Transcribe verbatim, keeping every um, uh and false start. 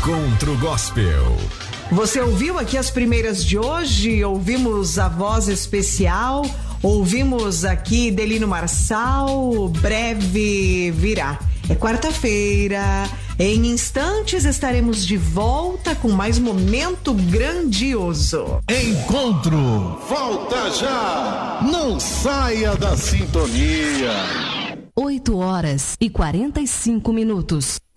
Encontro Gospel. Você ouviu aqui as primeiras de hoje? Ouvimos a voz especial, ouvimos aqui Delino Marçal, Breve Virá. É quarta-feira, em instantes estaremos de volta com mais momento grandioso. Encontro, volta já! Não saia da sintonia. oito horas e quarenta e cinco minutos.